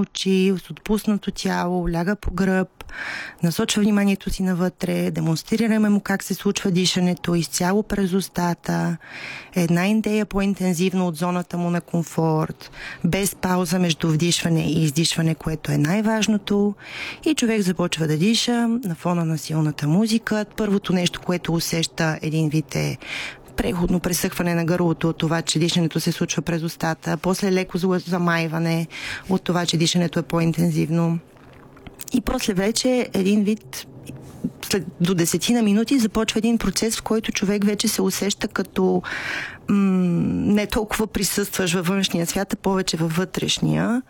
очи, с отпуснато тяло, ляга по гръб, насочва вниманието си навътре, демонстрираме му как се случва дишането изцяло през устата, една идея по-интензивно от зоната му на комфорт, без пауза между вдишване и издишване, което е най-важното, и човек започва да диша на фона на силната музика. Първото нещо, което усеща един вид е преходно пресъхване на гърлото от това, че дишането се случва през устата, после леко замайване от това, че дишането е по-интензивно. И после вече един вид, след до 10 минути започва един процес, в който човек вече се усеща като не толкова присъстваш във външния свят, а повече във вътрешния.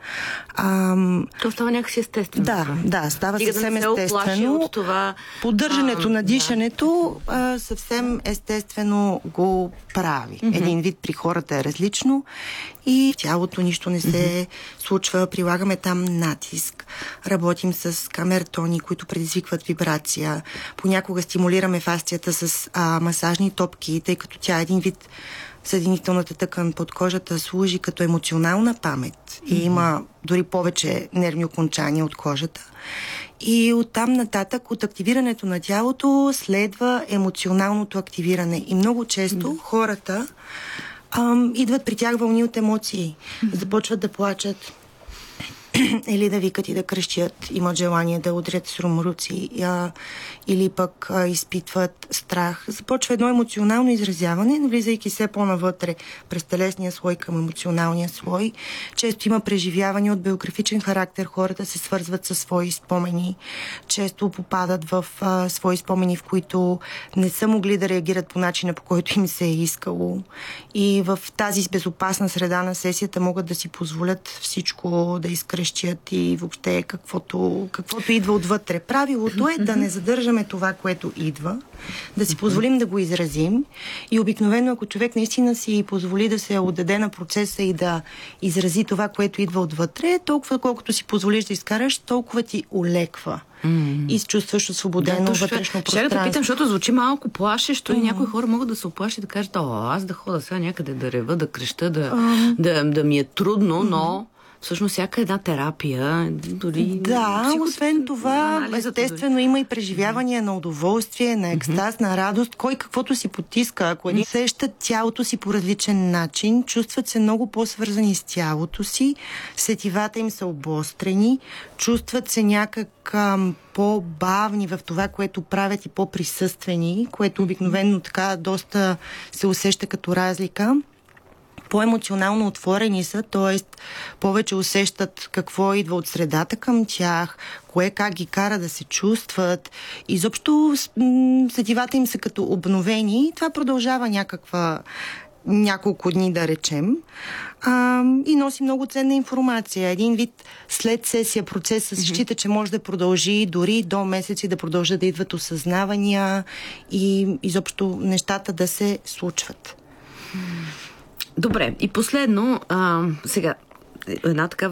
То става някакси естествено. Да, става съвсем естествено. естествено. Това... Поддържането на дишането съвсем естествено го прави. Един вид при хората е различно и в тялото нищо не се случва. Прилагаме там натиск. Работим с камертони, които предизвикват вибрация. Понякога стимулираме фасцията с масажни топки, тъй като тя е един вид съединителната тъкан под кожата служи като емоционална памет и има дори повече нервни окончания от кожата. И оттам нататък от активирането на тялото следва емоционалното активиране. И много често хората идват при тях вълни от емоции. Започват да плачат или да викат и да крещят, имат желание да удрят с румруци или пък изпитват страх. Започва едно емоционално изразяване, навлизайки все по-навътре през телесния слой към емоционалния слой. Често има преживявания от биографичен характер, хората се свързват със свои спомени, често попадат в свои спомени, в които не са могли да реагират по начина, по който им се е искало. И в тази безопасна среда на сесията могат да си позволят всичко да изкрещят и въобще каквото идва отвътре. Правилото е да не задържаме това, което идва, да си позволим да го изразим и обикновено, ако човек наистина си позволи да се отдаде на процеса и да изрази това, което идва отвътре, толкова колкото си позволиш да изкараш, толкова ти олеква. И се чувстваш освободено вътрешно пространство. Ще да питам, защото звучи малко плашещо и някои хора могат да се оплашат и да кажат, аз да хода сега някъде да рева, да креща, да ми е трудно, но всъщност всяка една терапия, дори... Да, освен това, естествено има и преживявания на удоволствие, на екстаз, на радост, кой каквото си потиска. Ако един усещат тялото си по различен начин, чувстват се много по-свързани с тялото си, сетивата им са обострени, чувстват се някак по-бавни в това, което правят и по-присъствени, което обикновено така доста се усеща като разлика. По-емоционално отворени са, т.е. повече усещат какво идва от средата към тях, кое как ги кара да се чувстват. Изобщо сетивата им са като обновени и това продължава няколко дни, да речем, и носи много ценна информация. Един вид след сесия процесът се счита, че може да продължи дори до месеци, да продължат да идват осъзнавания и изобщо нещата да се случват. Добре, и последно, сега, една такава